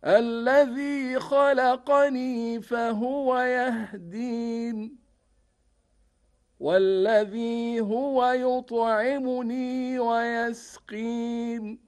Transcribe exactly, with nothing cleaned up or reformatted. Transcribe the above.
الذي خلقني فهو يهدين والذي هو يطعمني ويسقين